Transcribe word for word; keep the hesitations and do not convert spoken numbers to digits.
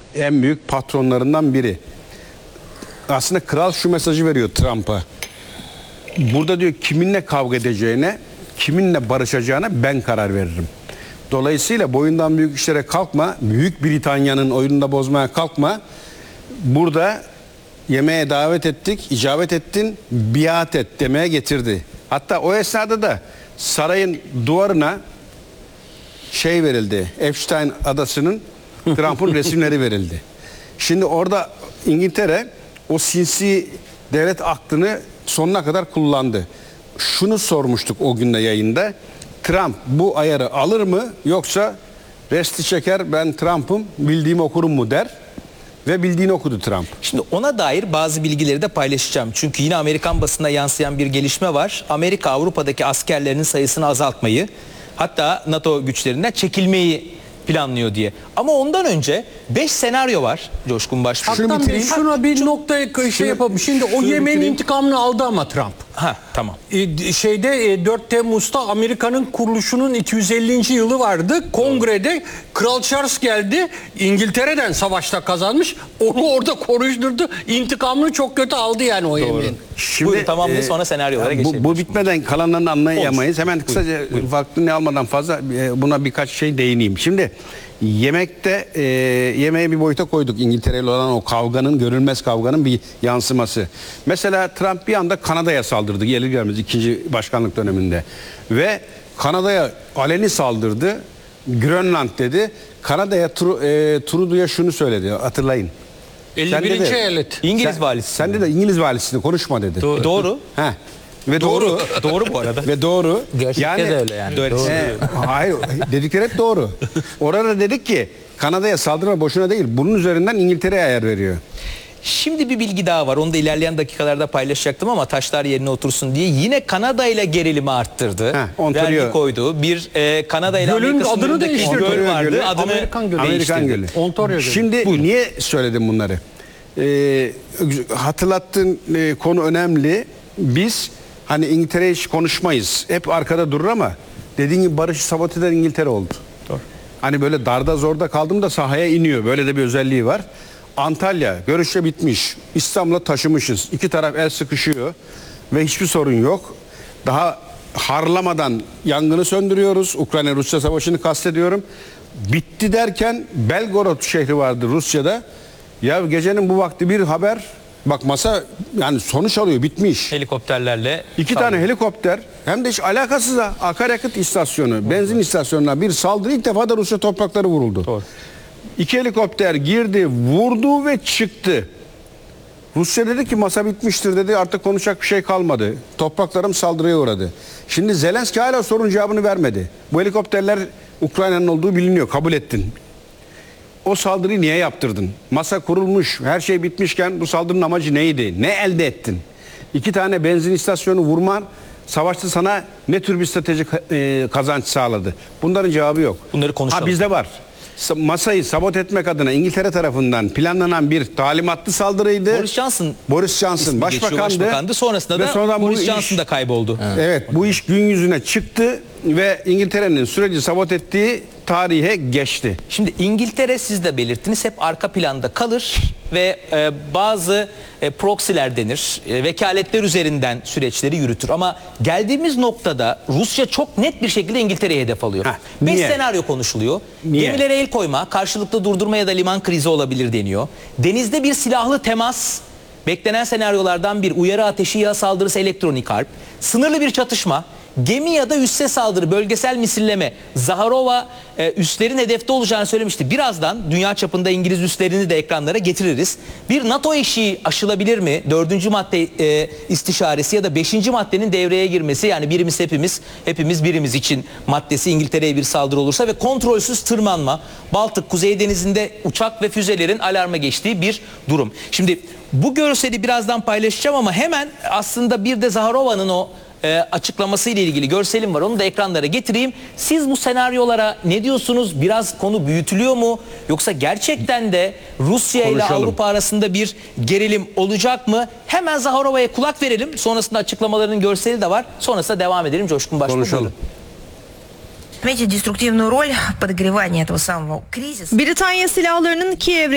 en büyük patronlarından biri. Aslında kral şu mesajı veriyor Trump'a. Burada diyor kiminle kavga edeceğine, kiminle barışacağına ben karar veririm. Dolayısıyla boyundan büyük işlere kalkma, Büyük Britanya'nın oyununu da bozmaya kalkma. Burada yemeğe davet ettik, icabet ettin, biat et demeye getirdi. Hatta o esnada da sarayın duvarına şey verildi, Epstein adasının Trump'ın resimleri verildi. Şimdi orada İngiltere o sinsi devlet aklını sonuna kadar kullandı. Şunu sormuştuk o günde yayında. Trump bu ayarı alır mı yoksa resti çeker, ben Trump'ım bildiğimi okurum mu der ve bildiğini okudu Trump. Şimdi ona dair bazı bilgileri de paylaşacağım. Çünkü yine Amerikan basına yansıyan bir gelişme var. Amerika Avrupa'daki askerlerinin sayısını azaltmayı, hatta NATO güçlerinden çekilmeyi planlıyor diye. Ama ondan önce beş senaryo var Coşkun Başbuğ. Hatta bir şuna bir noktaya şey yapalım. Şimdi o Yemen intikamını aldı ama Trump. Ha tamam. Ee, şeyde e, dört Temmuz'da Amerika'nın kuruluşunun iki yüz ellinci yılı vardı. Kongrede Kral Charles geldi. İngiltere'den savaşta kazanmış. Onu orada konuşturdu. İntikamını çok kötü aldı yani o Yemen. Şimdi Buyurun tamamlayın, e, sonra senaryolara geçelim. Bu, bu bitmeden kalanlarını anlayamayız. Hemen kısaca vaktini almadan fazla e, buna birkaç şey değineyim. Şimdi yemekte e, yemeğe bir boyuta koyduk. İngiltere ile olan o kavganın, görülmez kavganın bir yansıması. Mesela Trump bir anda Kanada'ya saldırdı. Gelir gelmez ikinci başkanlık döneminde. Ve Kanada'ya aleni saldırdı. Grönland dedi. Kanada'ya Tru, e, Trudeau'ya şunu söyledi. Hatırlayın. elli birinci eyalet. İngiliz sen, valisi. Sen de, de İngiliz valisini konuşma dedi. Doğru. Doğru. Heh. Ve doğru. Doğru bu arada. Ve doğru. Gerçekten de öyle yani. Doğru. E, hayır, dedikleri hep doğru. Orada dedik ki Kanada'ya saldırma boşuna değil. Bunun üzerinden İngiltere'ye ayar veriyor. Şimdi bir bilgi daha var. Onu da ilerleyen dakikalarda paylaşacaktım ama taşlar yerine otursun diye. Yine Kanada ile gerilimi arttırdı. Heh, Ontario. Vergi koydu. Bir e, Kanada ile Gölün Amerika adını sınırındaki değiştirdi. göl vardı. Gölü. Adını Amerikan Gölü. Amerikan Gölü. Ontario Gölü. Şimdi Buyurun. niye söyledim bunları? Ee, hatırlattığın e, konu önemli. Biz hani İngiltere'ye hiç konuşmayız. Hep arkada durur ama dediğin gibi barışı sabote eden İngiltere oldu. Doğru. Hani böyle darda zorda kaldım da sahaya iniyor. Böyle de bir özelliği var. Antalya görüşe bitmiş. İstanbul'a taşımışız. İki taraf el sıkışıyor ve hiçbir sorun yok. Daha harlamadan yangını söndürüyoruz. Ukrayna-Rusya savaşını kastediyorum. Bitti derken Belgorod şehri vardı Rusya'da. Ya gecenin bu vakti bir haber, bak masa yani sonuç alıyor, bitmiş. helikopterlerle İki saldırı. tane helikopter, hem de hiç alakasız ha, akaryakıt istasyonu, benzin istasyonuna bir saldırı, ilk defa da Rusya toprakları vuruldu. Doğru. İki helikopter girdi, vurdu ve çıktı. Rusya dedi ki masa bitmiştir dedi, artık konuşacak bir şey kalmadı. Topraklarım saldırıya uğradı. Şimdi Zelenski hala sorunun cevabını vermedi. Bu helikopterler Ukrayna'nın olduğu biliniyor, kabul ettin. O saldırıyı niye yaptırdın? Masa kurulmuş, her şey bitmişken bu saldırının amacı neydi? Ne elde ettin? İki tane benzin istasyonu vurman savaşta sana ne tür bir stratejik e, kazanç sağladı? Bunların cevabı yok. Bunları konuşalım. Ha bizde var. Masayı sabote etmek adına İngiltere tarafından planlanan bir talimatlı saldırıydı. Boris Johnson Boris Johnson başbakandı. başbakandı. Sonrasında Ve da sonradan Boris bu Johnson iş- da kayboldu. Evet. evet bu iş gün yüzüne çıktı ve İngiltere'nin süreci sabote ettiği tarihe geçti. Şimdi İngiltere, siz de belirttiniz, hep arka planda kalır ve e, bazı e, proxy'ler denir, e, vekaletler üzerinden süreçleri yürütür. Ama geldiğimiz noktada Rusya çok net bir şekilde İngiltere'ye hedef alıyor. Heh, Beş niye? senaryo konuşuluyor. Niye? Gemilere el koyma, karşılıklı durdurma ya da liman krizi olabilir deniyor. Denizde bir silahlı temas, beklenen senaryolardan bir uyarı ateşi, ya saldırısı, elektronik harp, sınırlı bir çatışma, gemi ya da üsse saldırı, bölgesel misilleme. Zaharova e, üslerin hedefte olacağını söylemişti. Birazdan dünya çapında İngiliz üslerini de ekranlara getiririz. Bir NATO eşiği aşılabilir mi? Dördüncü madde e, istişaresi ya da beşinci maddenin devreye girmesi, yani birimiz hepimiz, hepimiz birimiz için maddesi İngiltere'ye bir saldırı olursa ve kontrolsüz tırmanma, Baltık, Kuzey Denizi'nde uçak ve füzelerin alarma geçtiği bir durum. Şimdi bu görseli birazdan paylaşacağım ama hemen aslında bir de Zaharova'nın o E, açıklaması ile ilgili görselim var. Onu da ekranlara getireyim. Siz bu senaryolara ne diyorsunuz? Biraz konu büyütülüyor mu? Yoksa gerçekten de Rusya ile Konuşalım. Avrupa arasında bir gerilim olacak mı? Hemen Zaharova'ya kulak verelim. Sonrasında açıklamalarının görseli de var. Sonrasında devam edelim. Coşkun Başbuğ. Konuşalım. Отметить деструктивную роль подогревания этого самого кризиса. Britanya silahlarının Kiev'e